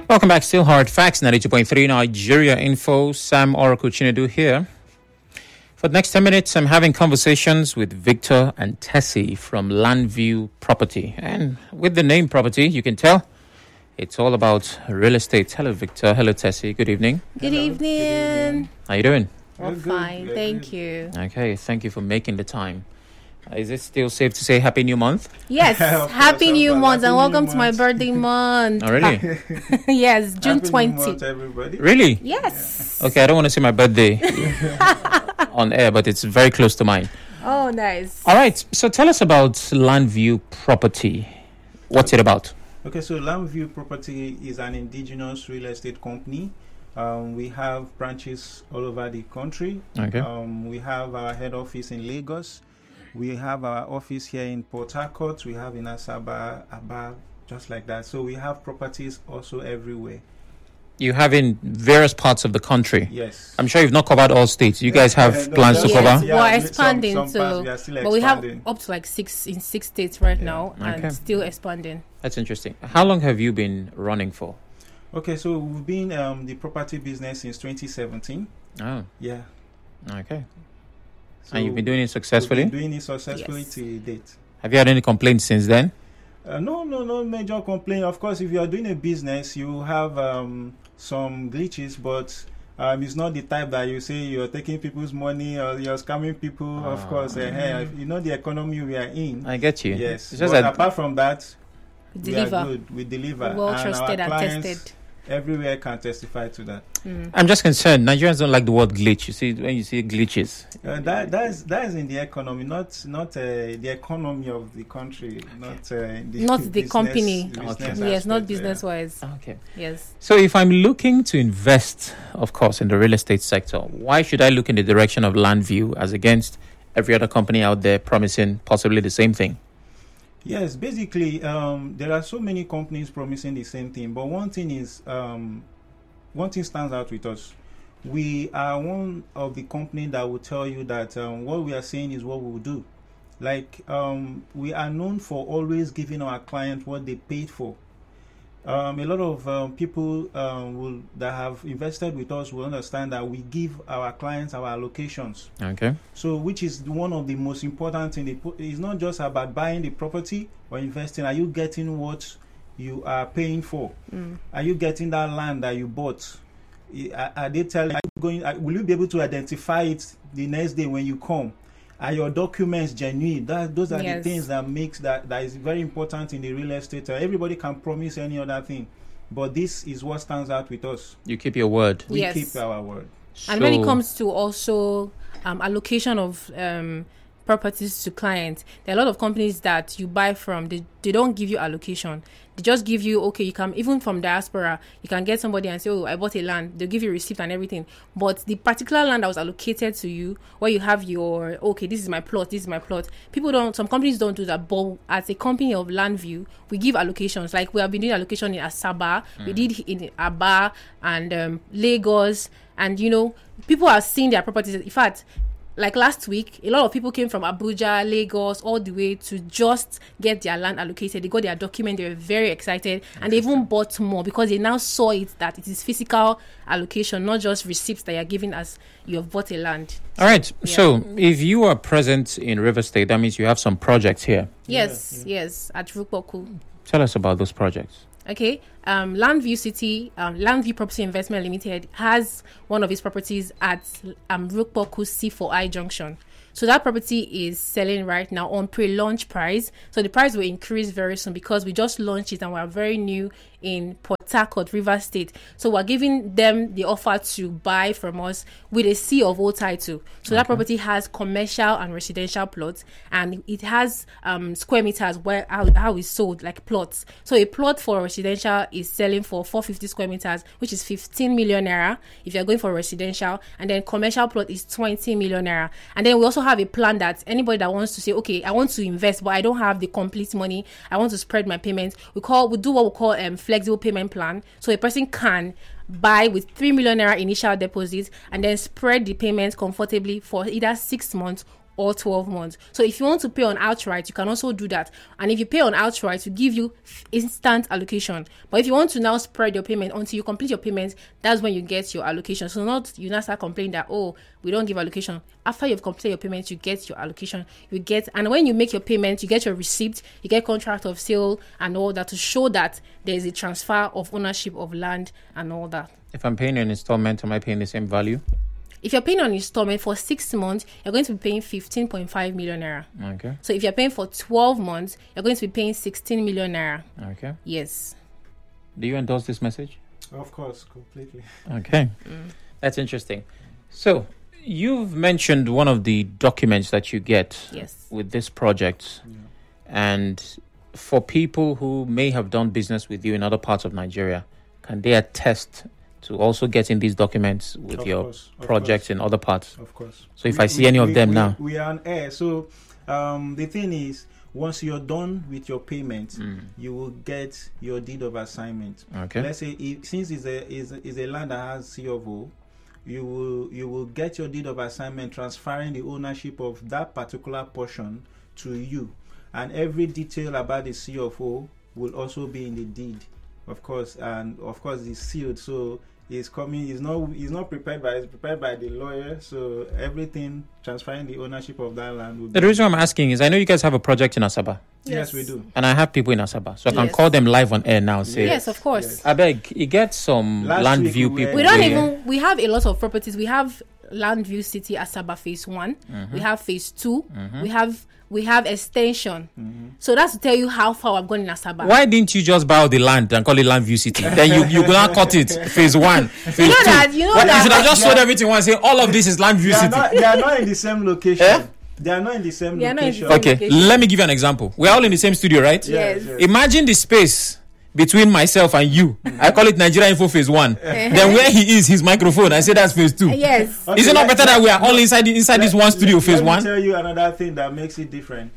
Welcome back. Still Hard Facts, 92.3 Nigeria Info. Sam Oracle Chinedu here. For the next 10 minutes, I'm having conversations with Victor and Tessie from Landview Property. And with the name property, you can tell it's all about real estate. Hello, Victor. Hello, Tessie. Good evening. Good evening. How you doing? I'm fine. Thank you. Okay, thank you for making the time. Is it still safe to say Happy New Month? Yes, Happy New Month and welcome to my birthday month. Oh, really? Yes, June Happy 20. New Month, everybody. Really? Yes. Okay, I don't want to say my birthday on air, but it's very close to mine. Oh, nice. All right, so tell us about Landview Property. What's it about? Okay, so Landview Property is an indigenous real estate company. We have branches all over the country. Okay. We have our head office in Lagos. We have our office here in Port Harcourt. We have in Asaba, Aba, just like that. So we have properties also everywhere. You have in various parts of the country. Yes. I'm sure you've not covered all states. You guys have plans to Yes, cover? we're expanding some too. parts we are still But we have expanding. up to like six states right now Okay. and still expanding. That's interesting. How long have you been running for? Okay, so we've been the property business since 2017. Oh, Yeah. okay. So And you've been doing it successfully? We've been doing it successfully Yes. to date. Have you had any complaints since then? No major complaint. Of course, if you are doing a business, you have some glitches, but it's not the type that you say you're taking people's money or you're scamming people. Of course, you know the economy we are in. I get you. Yes, It's just but that apart from that, We we are deliver. good. We deliver. Well And trusted our and clients tested. everywhere can testify to that. I'm just concerned. Nigerians don't like the word glitch. You see, when you see glitches. That is in the economy, not the economy of the country, not the Not the business- company. business Yes, not aspect, business wise. Okay. Yes. So if I'm looking to invest, of course, in the real estate sector, why should I look in the direction of Landview as against every other company out there promising possibly the same thing? Yes, basically, there are so many companies promising the same thing, but one thing stands out with us. We are one of the companies that will tell you that what we are saying is what we will do. Like, we are known for always giving our clients what they paid for. A lot of people that have invested with us will understand that we give our clients our allocations. Okay. So, which is one of the most important things. It's not just about buying the property or investing. Are you getting what you are paying for? Are you getting that land that you bought? Are they telling? Are you going? Will you be able to identify it the next day when you come? Are your documents genuine? Those are Yes. the things that makes that is very important in the real estate. Everybody can promise any other thing, but this is what stands out with us. You keep your word. We Yes. keep our word. And when it So- comes to also allocation of properties to clients, there are a lot of companies that you buy from, they don't give you allocation. They just give you, okay, you can, even from diaspora, you can get somebody and say, oh, I bought a land. They'll give you a receipt and everything. But the particular land that was allocated to you, where you have your, okay, this is my plot, some companies don't do that. But as a company of Landview, we give allocations. Like we have been doing allocation in Asaba, we did in Aba and Lagos. And, people are seeing their properties. In fact, like last week, a lot of people came from Abuja, Lagos, all the way to just get their land allocated. They got their document. They were very excited. And they even bought more because they now saw that it is physical allocation, not just receipts that you're giving as you have bought a land. All right. So if you are present in River State, that means you have some projects here. Yes, at Rukboku. Tell us about those projects. Okay, Landview City, Landview Property Investment Limited has one of its properties at Rukboku C4I Junction. So that property is selling right now on pre-launch price. So the price will increase very soon because we just launched it and we're very new in Port Harcourt, River State. So we're giving them the offer to buy from us with a C of O title. So that property has commercial and residential plots, and it has square meters where how it's sold, like plots. So a plot for residential is selling for 450 square meters, which is 15 million naira if you're going for residential, and then commercial plot is 20 million naira. And then we also have a plan that anybody that wants to say, okay, I want to invest, but I don't have the complete money, I want to spread my payments, we do what we call flexible payment plan. So a person can buy with 3 million naira initial deposit and then spread the payments comfortably for either 6 months or 12 months. So if you want to pay on outright, you can also do that. And if you pay on outright, we give you instant allocation. But if you want to now spread your payment until you complete your payment, that's when you get your allocation. So not you now start complaining that, oh, we don't give allocation. After you've completed your payment, you get your allocation. And when you make your payment, you get your receipt, you get contract of sale and all that to show that there is a transfer of ownership of land and all that. If I'm paying an installment, am I paying the same value? If you're paying on installment for 6 months, you're going to be paying 15.5 million naira. Okay. So if you're paying for 12 months, you're going to be paying 16 million naira. Okay. Yes. Do you endorse this message? Of course, completely. Okay. That's interesting. So you've mentioned one of the documents that you get with this project. Yeah. And for people who may have done business with you in other parts of Nigeria, can they attest to also getting these documents with your projects in other parts? Of course. So if I see any of them now. We are on air. So the thing is, once you're done with your payment, you will get your deed of assignment. Okay. Let's say since it's a land that has C of O, you will get your deed of assignment transferring the ownership of that particular portion to you. And every detail about the C of O will also be in the deed. Of course, and of course it's sealed, so it's coming. It's not prepared by the lawyer. So everything transferring the ownership of that land will be. The reason I'm asking is I know you guys have a project in Asaba. Yes, we do. And I have people in Asaba, so I can call them live on air now. And say, yes, of course. I beg, you get some land view people. We have a lot of properties. We have Landview City Asaba Phase 1. We have Phase 2. We have extension. So that's to tell you how far I've gone in Asaba. Why didn't you just buy all the land and call it Landview City? Then you could not cut it. Phase 1, phase 2. You know that. You should have just sold everything once and say all of this is Landview City. They are not in the same location. They are not in the same location. Okay, let me give you an example. We're all in the same studio, right? Yes. Imagine the space between myself and you. I call it Nigeria Info Phase 1. Then where he is, his microphone, I say that's Phase 2. Yes. Is it not better that we are all inside this one studio, Phase 1? Let me tell you another thing that makes it different.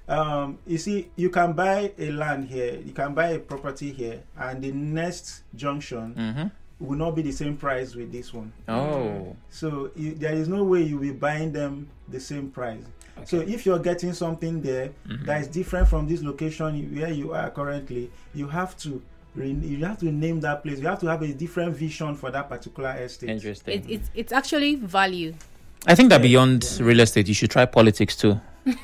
You see, you can buy a land here, you can buy a property here, and the next junction will not be the same price with this one. Oh. So there is no way you will be buying them the same price. Okay. So if you're getting something there that is different from this location where you are currently, you have to name that place. You have to have a different vision for that particular estate. Interesting. It's actually value. I think that beyond real estate, you should try politics too.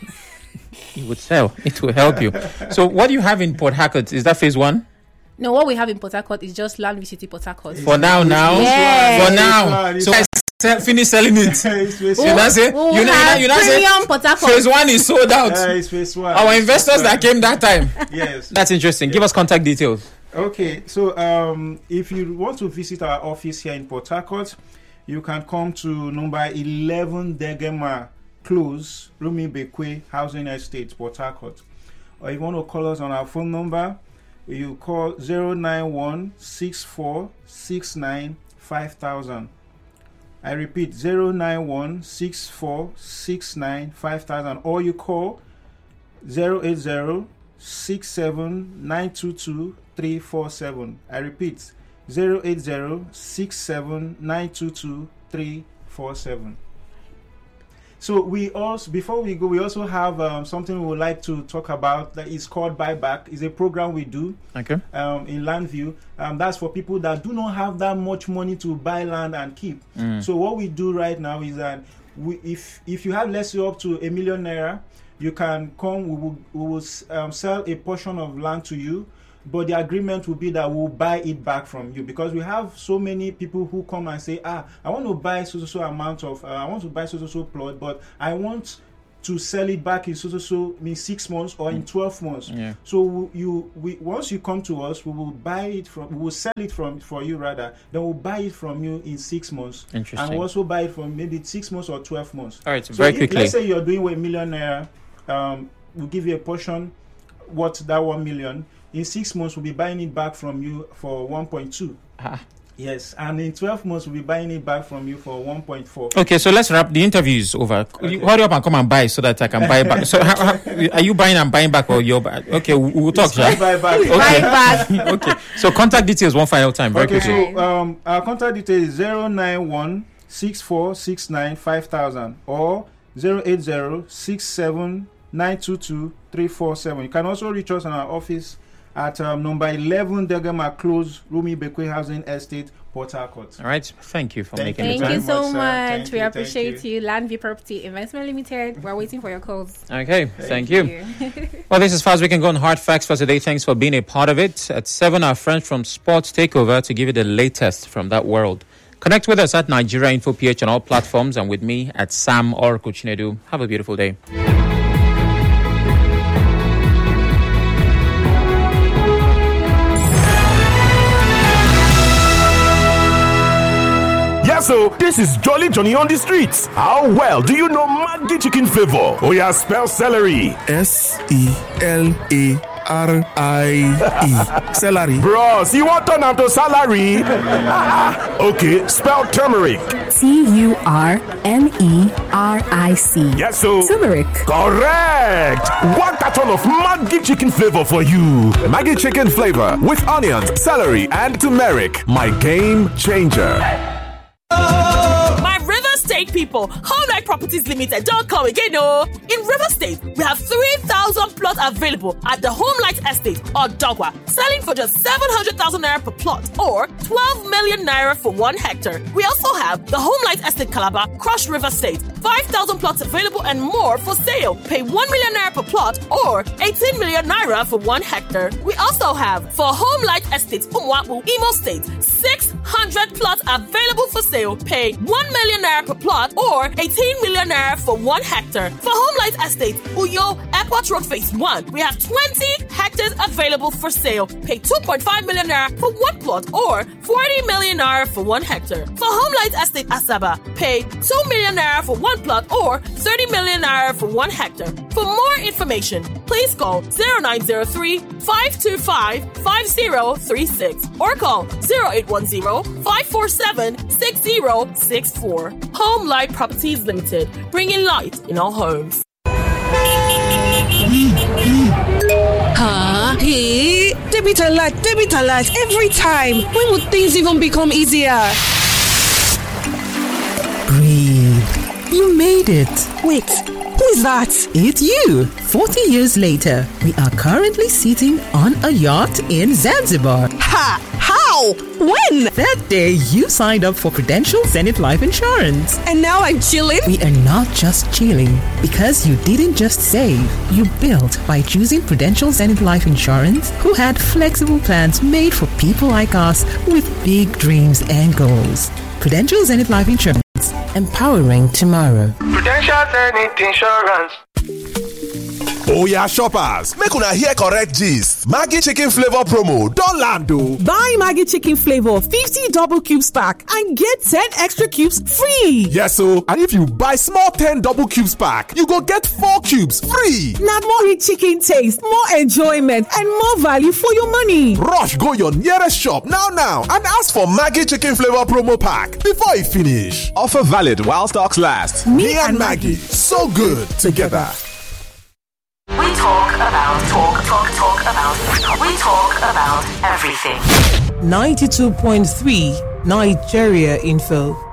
You would sell. It will help you. So what do you have in Port Harcourt? Is that Phase 1? No, what we have in Port Harcourt is just Landview City Port Harcourt. For now. Yes. For now. So I finish selling it. You know say Port Harcourt. Phase 1 is sold out. It's Phase 1. Our investors that came that time. Yes. That's interesting. Give us contact details. Okay, so if you want to visit our office here in Port Harcourt, you can come to number 11 Degema Close, Rumi Bekwe Housing Estate, Port Harcourt. Or if you want to call us on our phone number, you call 091-6469-5000. I repeat, 091-6469-5000. Or you call 080-67-922-347. I repeat, 080-67-922-347. So before we go, we also have something we would like to talk about that is called buyback. It's a program we do in Landview. That's for people that do not have that much money to buy land and keep. So what we do right now is that if you have, let's say, up to ₦1 million, you can come. We will sell a portion of land to you. But the agreement will be that we'll buy it back from you, because we have so many people who come and say, I want to buy so amount of, I want to buy so plot, but I want to sell it back in in 6 months or in 12 months. Yeah. So once you come to us, we will sell it for you rather. Then we'll buy it from you in 6 months. Interesting. And we'll also buy it from maybe 6 months or 12 months. All right, so very quickly. Let's say you're doing ₦1 million, we'll give you a portion worth that 1 million. In 6 months, we'll be buying it back from you for 1.2. Yes, and in 12 months, we'll be buying it back from you for 1.4. Okay, so let's wrap. The interview is over. Okay. Hurry up and come and buy so that I can buy back. So are you buying and buying back, or you're buying? Okay, we'll talk, Buy back. Okay. Buy back. Okay, so contact details one final time. Very quickly. So our contact details is 091-6469-5000 or 080-67-922-347. You can also reach us in our office at number 11 Degama Close, Rumi Bekwe Housing Estate, Port Harcourt. All right. Thank you for making Thank the time. you so much. Thank We you, appreciate you. Landview Property Investment Limited. We're waiting for your calls. Okay. Thank you. Well, this is as far as we can go on Hard Facts for today. Thanks for being a part of it. At 7, our friends from Sports Takeover to give you the latest from that world. Connect with us at Nigeria Info PH on all platforms and with me at Sam Oracle Chinedu. Have a beautiful day. So this is Jolly Johnny on the streets. How well do you know Maggi chicken flavor? Oh yeah, spell celery. SELARIE. Celery. Bros, you want turn am to salary? Okay, spell turmeric. TURMERIC. Yes, so Turmeric. correct. One carton of Maggi chicken flavor for you. Maggi chicken flavor with onions, celery, and turmeric. My game changer. My River State people, Home Light Properties Limited don't come again, no. In River State, we have 3,000 plots available at the Home Light Estate or Dogwa, selling for just 700,000 naira per plot or 12 million naira for 1 hectare. We also have the Home Light Estate Calabar, Crush River State, 5,000 plots available and more for sale. Pay 1 million naira per plot or 18 million naira for 1 hectare. We also have for Home Light Estate, Umwabu, Imo State, 600 plots available for sale. Pay 1 million naira per plot or 18 million naira for 1 hectare. For Home Light Estate, Uyo, Airport Road Phase 1, we have 20 hectares available for sale. Pay 2.5 million naira for 1 plot or 40 million naira for 1 hectare. For Home Light Estate Asaba, pay 2 million naira for 1 plot or 30 million naira for 1 hectare. For more information, please call 0903 525 5036 or call 0810 547 6064. Home Light Properties Limited, bringing light in our homes. Hey, debit alert every time. When would things even become easier? Breathe. You made it. Wait, who is that? It's you. 40 years later, we are currently sitting on a yacht in Zanzibar. Ha! How? When? That day you signed up for Prudential Zenith Life Insurance. And now I'm chilling? We are not just chilling because you didn't just save. You built by choosing Prudential Zenith Life Insurance, who had flexible plans made for people like us with big dreams and goals. Prudential Zenith Life Insurance. Empowering tomorrow. Prudential Zenith Insurance. Oh yeah, shoppers, make una hear correct gist. Maggi chicken flavor promo don land o. Buy Maggi chicken flavor 50 double cubes pack and get 10 extra cubes free. Yes o, and if you buy small 10 double cubes pack, you go get 4 cubes free. Na more rich chicken taste, more enjoyment and more value for your money. Rush go your nearest shop now and ask for Maggi chicken flavor promo pack before e finish. Offer valid while stocks last. Me and Maggi, so good together. We talk about everything. 92.3 Nigeria Info.